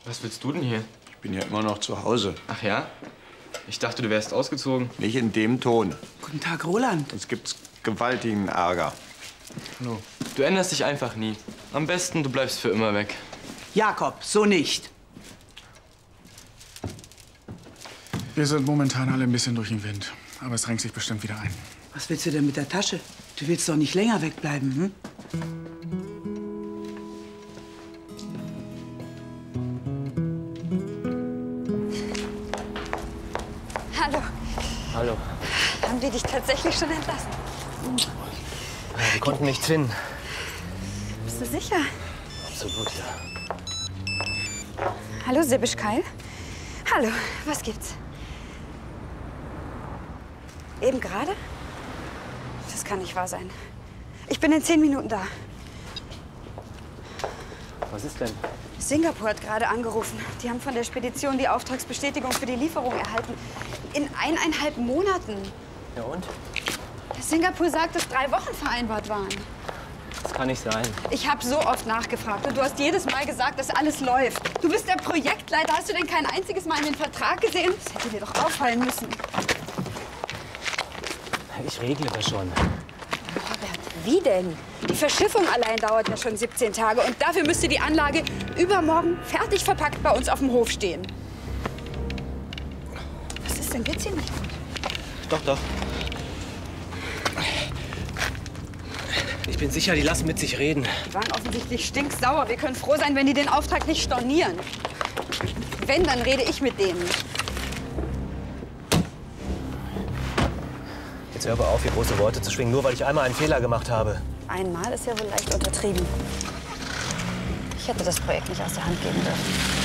Was willst du denn hier? Ich bin ja immer noch zu Hause. Ach ja? Ich dachte, du wärst ausgezogen. Nicht in dem Ton. Guten Tag, Roland. Sonst gibt's gewaltigen Ärger. Hallo. Du änderst dich einfach nie. Am besten, du bleibst für immer weg. Jakob, so nicht. Wir sind momentan alle ein bisschen durch den Wind. Aber es drängt sich bestimmt wieder ein. Was willst du denn mit der Tasche? Du willst doch nicht länger wegbleiben, hm? Hallo. Hallo. Haben die dich tatsächlich schon entlassen? Ja, wir konnten nichts finden. Bist du sicher? Absolut, ja. Hallo, Sibisch Keil. Hallo, was gibt's? Eben gerade? Das kann nicht wahr sein. Ich bin in 10 Minuten da. Was ist denn? Singapur hat gerade angerufen. Die haben von der Spedition die Auftragsbestätigung für die Lieferung erhalten. In 1,5 Monaten. Ja und? Singapur sagt, dass 3 Wochen vereinbart waren. Das kann nicht sein. Ich habe so oft nachgefragt und du hast jedes Mal gesagt, dass alles läuft. Du bist der Projektleiter. Hast du denn kein einziges Mal in den Vertrag gesehen? Das hätte dir doch auffallen müssen. Ich regle das schon. Robert, wie denn? Die Verschiffung allein dauert ja schon 17 Tage und dafür müsste die Anlage übermorgen fertig verpackt bei uns auf dem Hof stehen. Was ist denn? Geht's hier nicht gut? Doch, doch. Ich bin sicher, die lassen mit sich reden. Die waren offensichtlich stinksauer. Wir können froh sein, wenn die den Auftrag nicht stornieren. Wenn, dann rede ich mit denen. Jetzt hör aber auf, hier große Worte zu schwingen, nur weil ich einmal einen Fehler gemacht habe. Einmal ist ja wohl leicht untertrieben. Ich hätte das Projekt nicht aus der Hand geben dürfen.